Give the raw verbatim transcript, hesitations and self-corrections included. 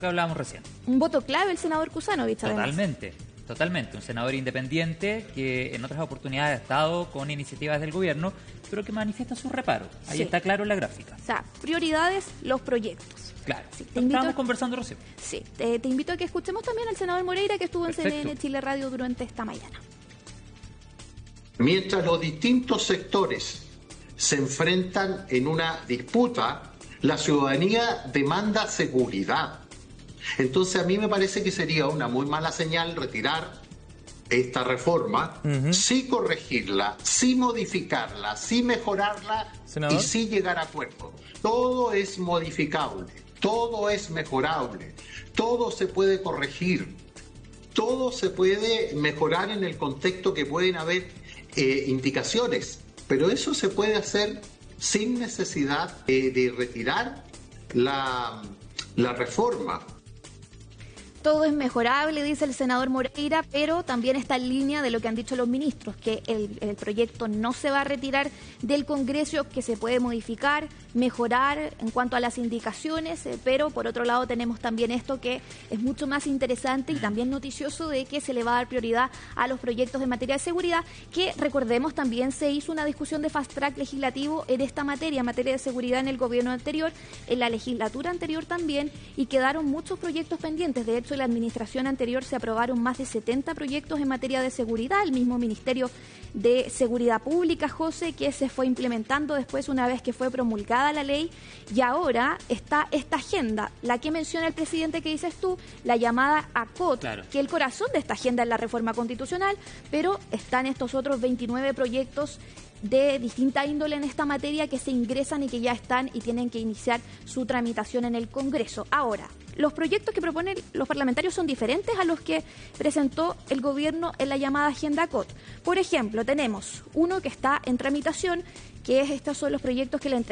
que hablábamos recién. Un voto clave el senador Kusanovich, Totalmente, además. totalmente. Un senador independiente que en otras oportunidades ha estado con iniciativas del gobierno, pero que manifiesta sus reparos. Ahí Sí. está claro en la gráfica. O sea, prioridades, los proyectos. Claro, Sí, lo te invito- estábamos conversando recién. Sí, te, te invito a que escuchemos también al senador Moreira, que estuvo Perfecto. en C N N Chile Radio durante esta mañana. Mientras los distintos sectores se enfrentan en una disputa, la ciudadanía demanda seguridad. Entonces a mí me parece que sería una muy mala señal retirar esta reforma, uh-huh. sí corregirla, sí modificarla, sí mejorarla Senador. y sí llegar a acuerdo. Todo es modificable, todo es mejorable, todo se puede corregir, todo se puede mejorar en el contexto que pueden haber eh, indicaciones, pero eso se puede hacer sin necesidad eh, de retirar la, la reforma. Todo es mejorable, dice el senador Moreira, pero también está en línea de lo que han dicho los ministros, que el, el proyecto no se va a retirar del Congreso, que se puede modificar, mejorar en cuanto a las indicaciones, eh, pero por otro lado tenemos también esto que es mucho más interesante y también noticioso, de que se le va a dar prioridad a los proyectos en materia de seguridad, que recordemos también se hizo una discusión de fast track legislativo en esta materia, en materia de seguridad en el gobierno anterior, en la legislatura anterior también, y quedaron muchos proyectos pendientes. De hecho, en la administración anterior se aprobaron más de setenta proyectos en materia de seguridad, el mismo Ministerio de Seguridad Pública, José, que se fue implementando después una vez que fue promulgada la ley, y ahora está esta agenda, la que menciona el presidente que dices tú, la llamada A C O T, Claro. que el corazón de esta agenda es la reforma constitucional, pero están estos otros veintinueve proyectos de distinta índole en esta materia que se ingresan y que ya están y tienen que iniciar su tramitación en el Congreso. Ahora, los proyectos que proponen los parlamentarios son diferentes a los que presentó el gobierno en la llamada agenda A C O T. Por ejemplo, tenemos uno que está en tramitación, que es estos son los proyectos que le entregaron